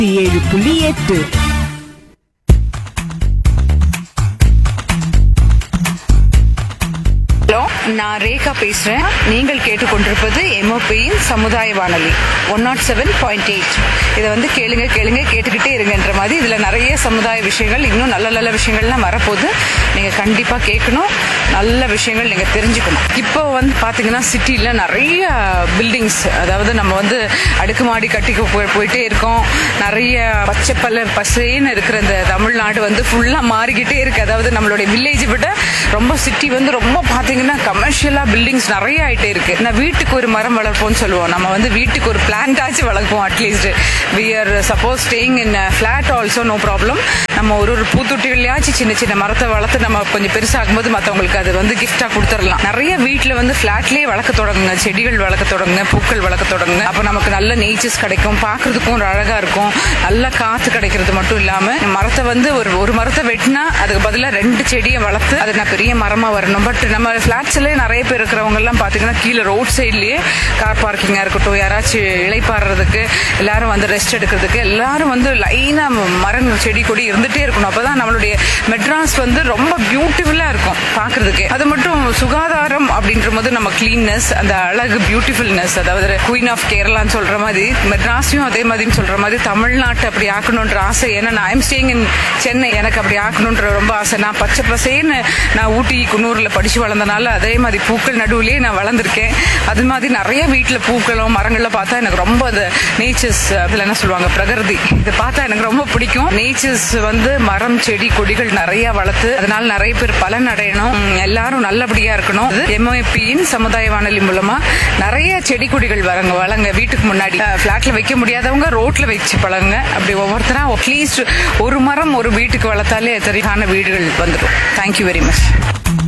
7.8. Hello, நான் ரேகா பேசுறேன். நீங்கள் கேட்டுக்கொண்டிருப்பது எம்ஓபியின் சமுதாய வானொலி 107.8. இதை கேளுங்க கேட்டுக்கிட்டே இருங்கன்ற மாதிரி இதுல நிறைய சமுதாய விஷயங்கள், இன்னும் நல்ல நல்ல விஷயங்கள்லாம் வரப்போகுது. நீங்க கண்டிப்பா கேட்கணும், நல்ல விஷயங்கள் நீங்க தெரிஞ்சுக்கணும். இப்போ பாத்தீங்கன்னா சிட்டில நிறைய பில்டிங்ஸ், அதாவது நம்ம அடுக்குமாடி கட்டி போயிட்டே இருக்கோம். நிறைய பச்சை பசேன்னு இருக்கிற இந்த தமிழ்நாடு ஃபுல்லா மாறிக்கிட்டே இருக்கு. அதாவது நம்மளுடைய வில்லேஜ் விட ரொம்ப சிட்டி ரொம்ப பாத்தீங்கன்னா கமர்ஷியலா பில்டிங்ஸ் நிறைய ஆயிட்டே இருக்கு. நான் வீட்டுக்கு ஒரு மரம் வளர்ப்போம்னு சொல்லுவோம். நம்ம வீட்டுக்கு ஒரு பிளான்ட் ஆச்சு வளர்ப்போம். At least we are suppose staying in a flat also no problem. நம்ம ஒரு பூத்தொட்டிகளையாச்சும் சின்ன சின்ன மரத்தை வளர்த்து நம்ம கொஞ்சம் பெருசாகும் போது மற்றவங்களுக்கு அது கிஃப்டா கொடுத்துடலாம். நிறைய வீட்டுல பிளாட்லயே வளர்க்க தொடங்குங்க, செடிகள் வளர்க்க தொடங்குங்க, பூக்கள் வளர்க்க தொடங்குங்க. அப்ப நமக்கு நல்ல நேச்சர்ஸ் கிடைக்கும், பாக்குறதுக்கும் ஒரு அழகா இருக்கும், நல்ல காத்து கிடைக்கிறது மட்டும் இல்லாம மரத்தை ஒரு மரத்தை வெட்டினா அதுக்கு பதிலா 2 செடியை வளர்த்து அது நான் பெரிய மரமா வரணும். பட் நம்ம பிளாட்ஸ்லயே நிறைய பேர் இருக்கிறவங்க எல்லாம் பாத்தீங்கன்னா கீழே ரோட் சைட்லயே கார் பார்க்கிங்கா இருக்கட்டும், யாராச்சும் இளைப்பாடுறதுக்கு, எல்லாரும் ரெஸ்ட் எடுக்கிறதுக்கு, எல்லாரும் லைனா மரம் செடி கொடி இருந்துட்டே இருக்கணும். அப்பதான் நம்மளுடைய மெட்ராஸ் ரொம்ப பியூட்டிஃபுல்லா இருக்கும் பாக்குறதுக்கு. அது மட்டும் சுகாதாரம் அப்படின்ற போது நம்ம கிளீன்னஸ், அந்த அழகு, பியூட்டிஃபுல்னஸ், அதாவது குயின் ஆஃப் கேரளான்னு சொல்ற மாதிரி மெட்ராஸையும் அதே மாதிரி சொல்ற மாதிரி தமிழ்நாட்டை அப்படி ஆக்கணும்ன்ற ஆசை. ஏன்னா நான் ஐம் ஸ்டேயிங் இன் சென்னை, எனக்கு அப்படி ஆக்கணும்ன்ற ரொம்ப ஆசை. நான் பச்சை பசேன்னு நான் ஊட்டி குன்னூர்ல படிச்சு வளர்ந்தனால அதே மாதிரி பூக்கள் நடுவுலயே நான் வளர்ந்துருக்கேன். அது மாதிரி நிறைய வீட்டுல பூக்களும் மரங்கள்ல பார்த்தா எனக்கு ரொம்ப அந்த நேச்சர்ஸ், அதுல என்ன சொல்லுவாங்க, பிரகிருதி, இதை பார்த்தா எனக்கு ரொம்ப பிடிக்கும். நேச்சர்ஸ் மரம் செடி கொடிகள் நிறைய வளர்த்து அதனால நிறைய பேர் பலன் அடையணும், எல்லாரும் நல்லபடியா இருக்கணும். எம்ஓபியின் சமுதாய வானொலி மூலமா நிறைய செடி கொடிகள் வளங்க. வீட்டுக்கு முன்னாடி பிளாட்ல வைக்க முடியாதவங்க ரோட்ல வச்சு பழங்க. அப்படி ஒவ்வொருத்தரா அட்லீஸ்ட் ஒரு மரம் ஒரு வீட்டுக்கு வளர்த்தாலே தெரியமான வீடுகள் வந்துடும். Thank you very much.